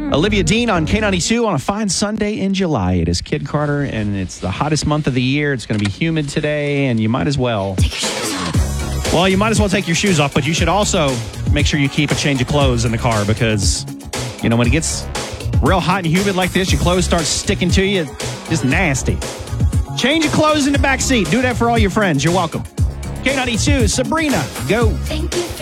Olivia Dean on K92 on a fine Sunday in July. It is Kid Carter, and it's the hottest month of the year. It's going to be humid today, and you might as well. Take your shoes off. Well, you might as well take your shoes off, but you should also make sure you keep a change of clothes in the car because, when it gets real hot and humid like this, your clothes start sticking to you. Just nasty. Change your clothes in the back seat. Do that for all your friends. You're welcome. K92, Sabrina, go. Thank you.